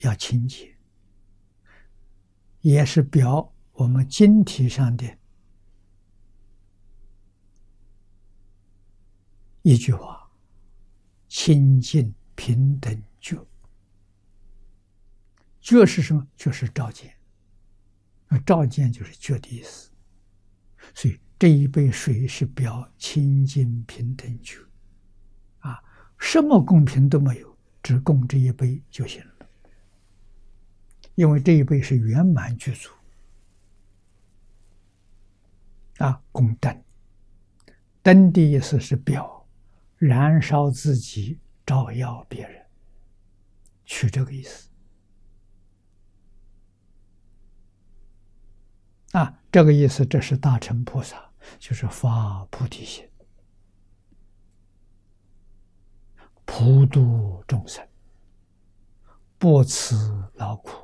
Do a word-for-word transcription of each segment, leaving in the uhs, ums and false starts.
要清洁，也是表我们经体上的一句话：清净平等觉。觉是什么？觉是照见，那照见就是觉的意思。所以这一杯水是表清净平等觉啊，什么供品都没有，只供这一杯就行了。因为这一杯是圆满具足啊，供灯。灯的意思是表燃烧自己，照耀别人，取这个意思啊。这个意思，这是大乘菩萨，就是发菩提心，普度众生，不辞劳苦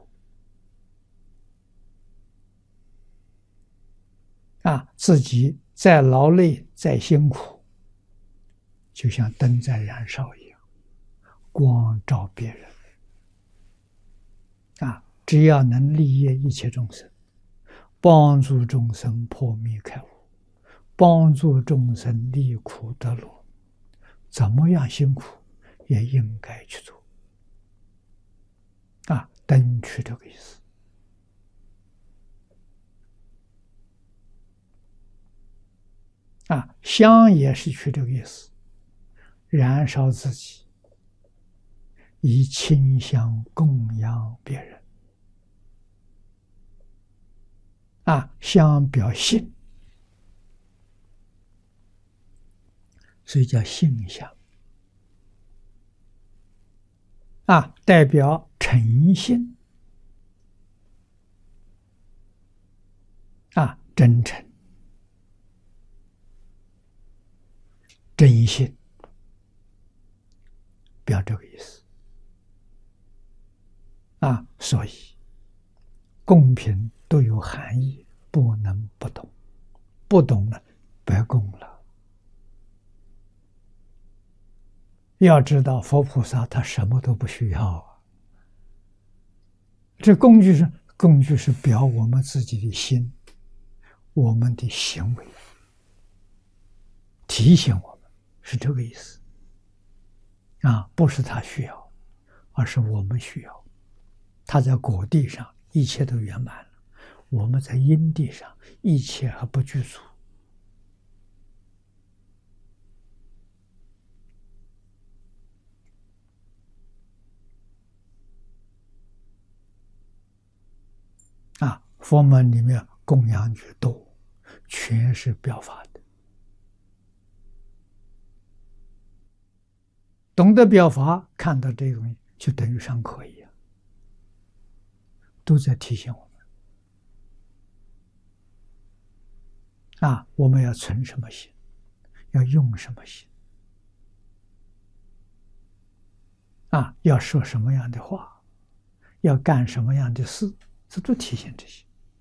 啊，自己再劳累再辛苦，就像灯在燃烧一样，光照别人啊，只要能利益一切众生，帮助众生破迷开悟，帮助众生离苦得乐，怎么样辛苦也应该去做啊，灯取这个意思啊，香也是取这个意思，燃烧自己，以清香供养别人啊，香表性，所以叫性香啊，代表诚信啊，真诚、真心，表这个意思啊。所以供品都有含义，不能不懂，不懂了白供了。要知道佛菩萨他什么都不需要啊，这工具是工具是表我们自己的心，我们的行为，提醒我们，是这个意思啊，不是他需要，而是我们需要。他在果地上一切都圆满了，我们在因地上一切还不具足啊。佛门里面供养具多，全是表法的，懂得表法，看到这种就等于上课一样，都在提醒我们啊，我们要存什么心，要用什么心啊，要说什么样的话，要干什么样的事，这都提醒这些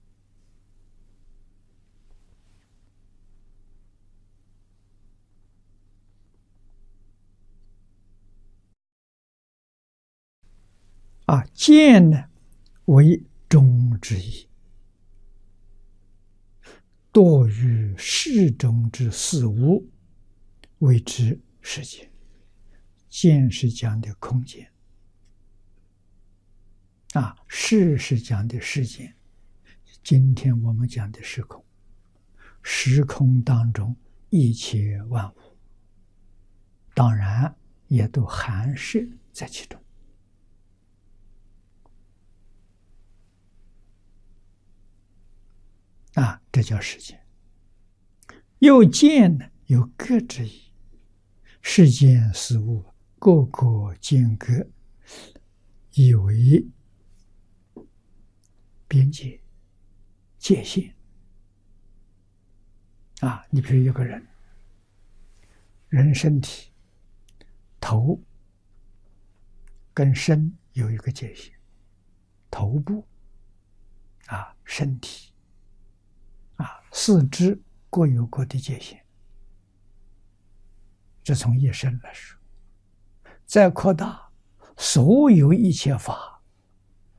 啊。见呢为中之意，多于世中之事物，谓之世间。见是讲的空间啊，世是讲的世间。今天我们讲的时空，时空当中一切万物，当然也都含摄在其中啊，这叫世间。又见呢，有各之意，世间事物各个间隔，以为边界界限啊。你比如一个人，人身体头跟身有一个界限，头部啊，身体啊，四肢各有各的界限，这从一身来说。再扩大，所有一切法